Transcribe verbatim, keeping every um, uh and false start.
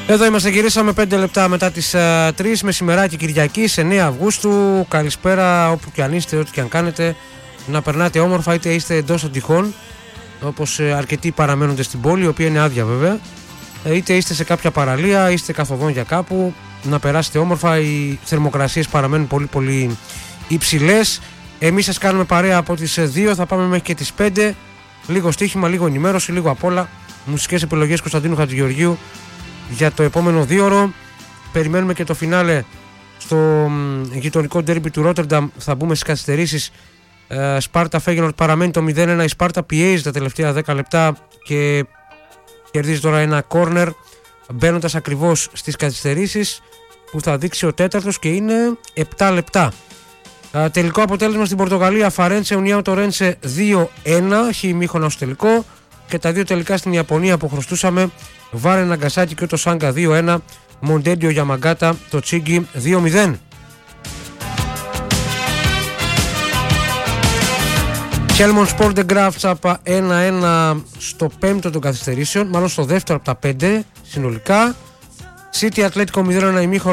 Εδώ είμαστε, γυρίσαμε πέντε λεπτά μετά τις uh, τρεις, μεσημεράκι Κυριακής εννέα Αυγούστου. Καλησπέρα όπου και αν είστε, ό,τι και αν κάνετε. Να περνάτε όμορφα, είτε είστε εντός των τυχών, όπως uh, αρκετοί παραμένονται στην πόλη, η οποία είναι άδεια βέβαια, είτε είστε σε κάποια παραλία, είστε καθοδόν για κάπου. Να περάσετε όμορφα, οι θερμοκρασίες παραμένουν πολύ πολύ υψηλές. Εμείς σας κάνουμε παρέα από τις δύο, θα πάμε μέχρι και τις πέντε. Λίγο στοίχημα, λίγο ενημέρωση, λίγο απ' όλα. Μουσικές επιλογές Κωνσταντίνου Χατζηγεωργίου για το επόμενο δίωρο. Περιμένουμε και το φινάλε στο γειτονικό ντέρμπι του Ρότερνταμ. Θα μπούμε στις καθυστερήσεις. ε, Σπάρτα Φέγενορντ παραμένει το μηδέν ένα. Η Σπάρτα πιέζει τα τελευταία δέκα λεπτά και κερδίζει τώρα ένα κόρνερ, μπαίνοντας ακριβώς στις καθυστερήσεις που θα δείξει ο τέταρτος και είναι επτά λεπτά. ε, Τελικό αποτέλεσμα στην Πορτογαλία: Φαρέντσε Ουνιάο Τορέντσε δύο ένα, χ ημίχρονα ως τελικό. Και τα δύο τελικά στην Ιαπωνία που χρωστούσαμε: Βάρε Ναγκασάκη και το Σάγκα δύο ένα, Μοντέντιο Γιαμαγκάτα το Τσίγκι δύο μηδέν. Χέλμον Σπορ Graf Τσάπα ένα ένα στο πέμπτο των καθυστερήσεων, μάλλον στο δεύτερο από τα πέντε συνολικά. City Ατλέτικο μηδέν ένα ημίχρονα